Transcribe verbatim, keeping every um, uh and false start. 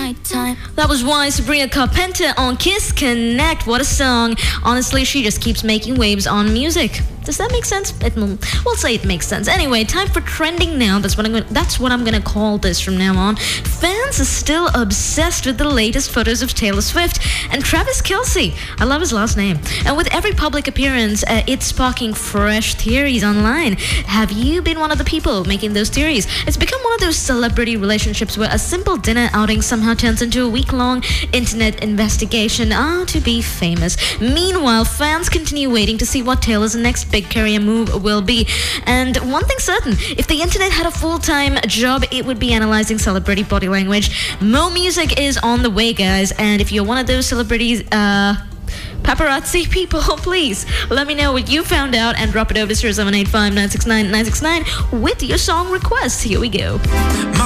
nighttime. That was why Sabrina Carpenter on Kiss Connect. What a song. Honestly, she just keeps making waves on music. Does that make sense? It, we'll say it makes sense. Anyway, time for trending now. That's what I'm gonna, that's what I'm gonna call this from now on. Fans are still obsessed with the latest photos of Taylor Swift and Travis Kelce. I love his last name. And with every public appearance, uh, it's sparking fresh theories online. Have you been one of the people making those theories? It's become one of those celebrity relationships where a simple dinner outing somehow turns into a week-long internet investigation. Ah, to be famous. Meanwhile, fans continue waiting to see what Taylor's next big career move will be. And one thing's certain, if the internet had a full-time job, it would be analyzing celebrity body language. More music is on the way, guys, and if you're one of those celebrities, uh... paparazzi people, please let me know what you found out and drop it over to zero seven eight five nine six nine nine six nine with your song request. Here we go.